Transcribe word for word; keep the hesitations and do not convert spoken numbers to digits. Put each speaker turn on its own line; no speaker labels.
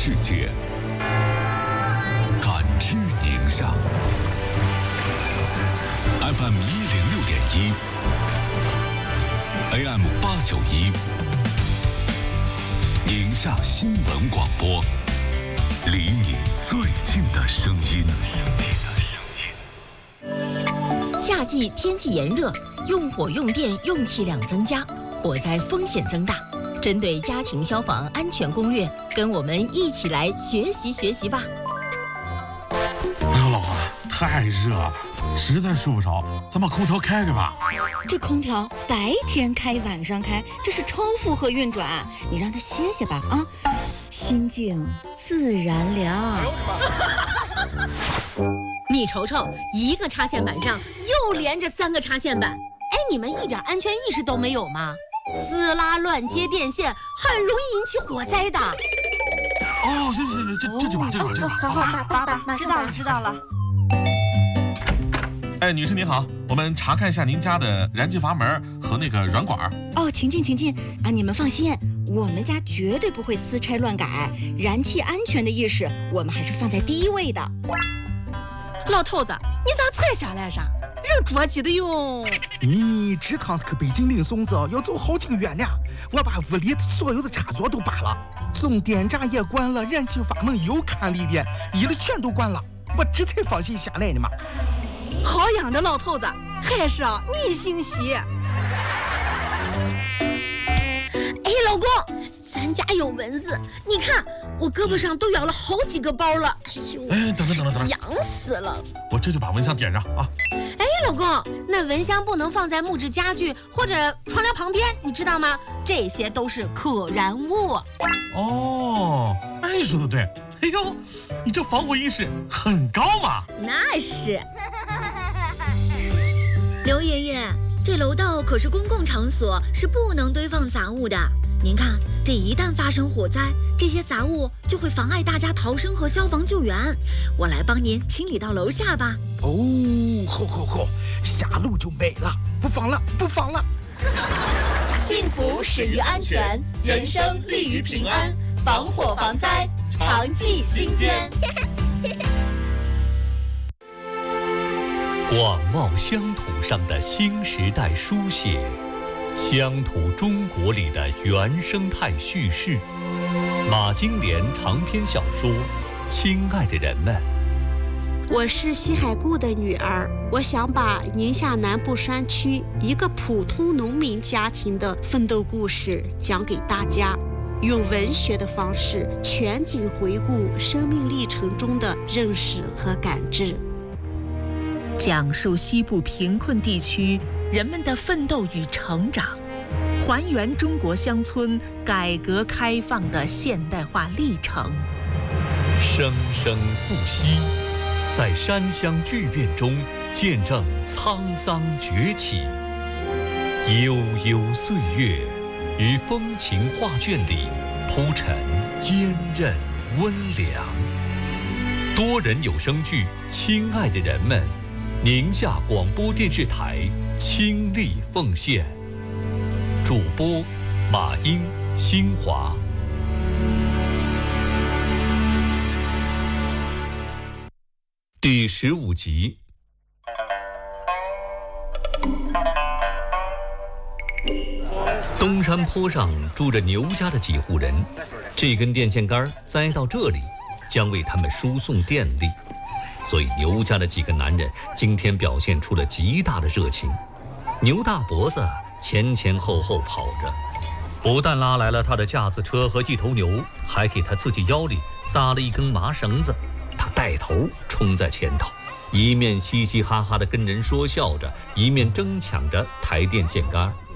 世界，感知宁夏。F M 一零六点一 ，A M 八九一，宁夏新闻广播，离你最近的声音。
夏季天气炎热，用火用电用气量增加，火灾风险增大。针对家庭消防安全攻略，跟我们一起来学习学习吧。
哎呦，老婆，太热了，实在睡不着，咱把空调开开吧。
这空调白天开晚上开，这是超负荷运转，你让它歇歇吧啊，心静自然凉。
你瞅瞅，一个插线板上又连着三个插线板，哎，你们一点安全意识都没有吗？撕拉乱接电线很容易引起火灾的。
哦，行行行，这这就把这就把这就把。
好好，马马马马
知道了知道了。
哎，女士您好，我们查看一下您家的燃气阀门和那个软管。
哦，请进请进啊！你们放心，我们家绝对不会私拆乱改，燃气安全的意识我们还是放在第一位的。
老头子，你咋才下来噻？人着急的哟。
你这趟子去北京领孙子要走好几个月呢，我把屋里所有的插座都拔了，总电闸也关了，燃气阀门又看了一遍，一律全都关了，我这才放心下来呢嘛。
好样的，老头子，还是啊你心细。哎，
老公，咱家有蚊子，你看我胳膊上都咬了好几个包了。哎呦，
哎，等等等等等，
痒死了！
我这就把蚊香点上啊。
哎，老公，那蚊香不能放在木质家具或者窗帘旁边，你知道吗？这些都是可燃物。
哦，哎，说的对。哎呦，你这防火意识很高嘛。
那是。
刘爷爷，这楼道可是公共场所，是不能堆放杂物的。您看，这一旦发生火灾，这些杂物就会妨碍大家逃生和消防救援。我来帮您清理到楼下吧。
哦，好好好，下楼就没了，不放了，不放了。
幸福始于安全，人生立于平安，防火防灾，常记心间。
广袤乡土上的新时代书写，乡土中国里的原生态叙事。马金莲长篇小说《亲爱的人们》。
我是西海固的女儿，我想把宁夏南部山区一个普通农民家庭的奋斗故事讲给大家，用文学的方式全景回顾生命历程中的认识和感知，
讲述西部贫困地区人们的奋斗与成长，还原中国乡村改革开放的现代化历程。
生生不息，在山乡巨变中见证沧桑崛起。悠悠岁月，于风情画卷里铺陈坚韧温良。多人有声剧《亲爱的人们》，宁夏广播电视台倾力奉献。主播马英、新华。第十五集。东山坡上住着牛家的几户人，这根电线杆栽到这里，将为他们输送电力。所以牛家的几个男人今天表现出了极大的热情。牛大脖子前前后后跑着，不但拉来了他的架子车和一头牛，还给他自己腰里扎了一根麻绳子。他带头冲在前头，一面嘻嘻哈哈地跟人说笑着，一面争抢着抬电线杆。